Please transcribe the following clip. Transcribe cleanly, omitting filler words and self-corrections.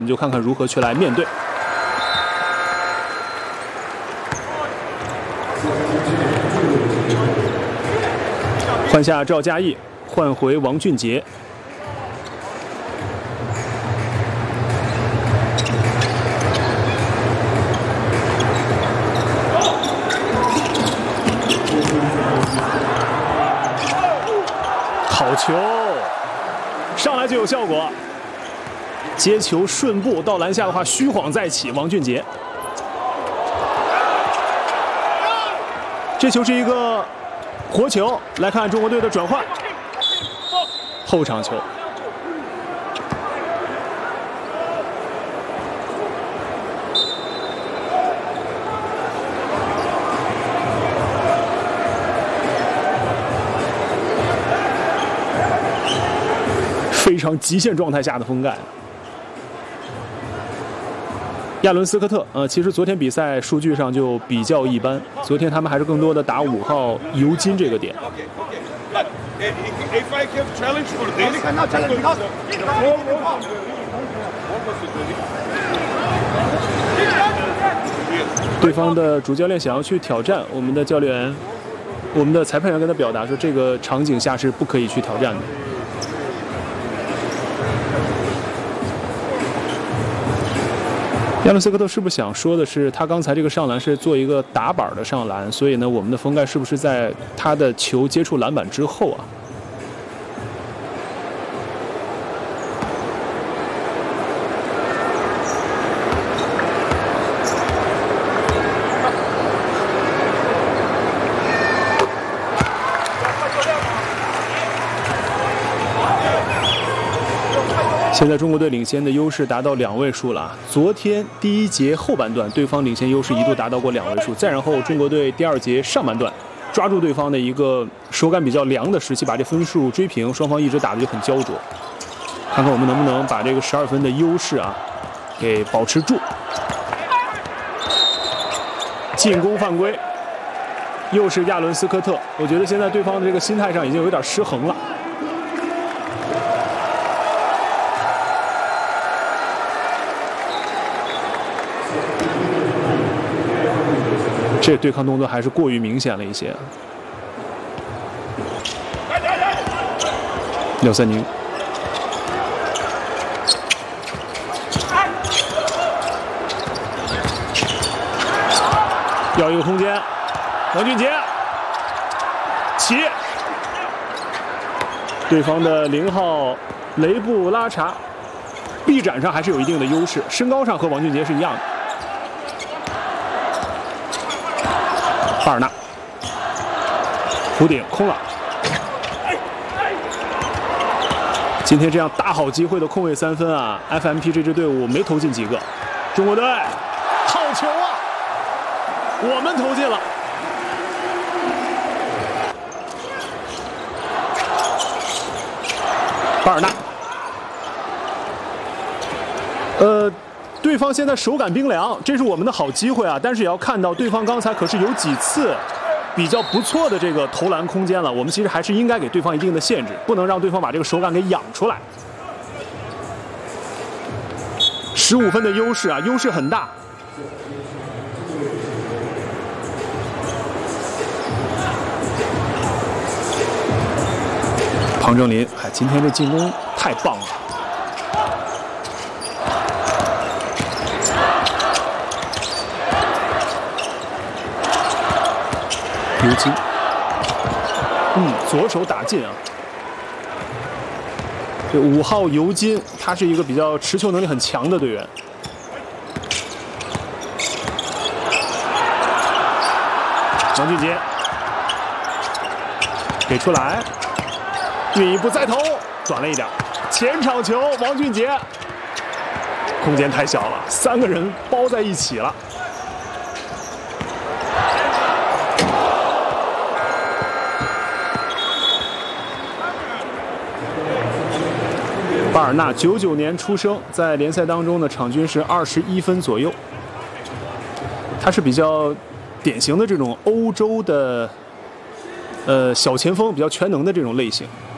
们就看看如何去来面对。换下赵嘉译，换回王俊杰。好球，上来就有效果。接球顺步到篮下的话，虚晃再起，王俊杰。这球是一个活球，来看中国队的转换，后场球。非常极限状态下的封盖。亚伦斯科特，其实昨天比赛数据上就比较一般，昨天他们还是更多的打5号尤金这个点。对方的主教练想要去挑战我们的教练，我们的裁判员跟他表达说，这个场景下是不可以去挑战的。亚伦斯科特是不是想说的是，他刚才这个上篮是做一个打板的上篮，所以呢，我们的封盖是不是在他的球接触篮板之后啊？现在中国队领先的优势达到2位数了。昨天第1节后半段，对方领先优势一度达到过2位数，再然后中国队第2节上半段抓住对方的一个手感比较凉的时期，把这分数追平，双方一直打得就很焦灼。看看我们能不能把这个12分的优势啊给保持住。进攻犯规，又是亚伦斯科特。我觉得现在对方的这个心态上已经有点失衡了。这对抗动作还是过于明显了一些。廖三宁，要一个空间，王俊杰起，对方的0号雷布拉查，臂展上还是有一定的优势，身高上和王俊杰是一样的。巴尔纳，弧顶空了。今天这样大好机会的空位3分啊 ，FMP 这支队伍没投进几个。中国队，好球啊！我们投进了。巴尔纳，对方现在手感冰凉，这是我们的好机会啊！但是也要看到，对方刚才可是有几次比较不错的这个投篮空间了。我们其实还是应该给对方一定的限制，不能让对方把这个手感给养出来。15分的优势啊，优势很大。庞正林，今天这进攻太棒了。尤金，左手打进啊！这5号尤金，他是一个比较持球能力很强的队员。王俊杰给出来，运一步再投，短了一点。前场球，王俊杰，空间太小了，3个人包在一起了。巴尔纳99年出生，在联赛当中呢，场均是21分左右。他是比较典型的这种欧洲的小前锋，比较全能的这种类型。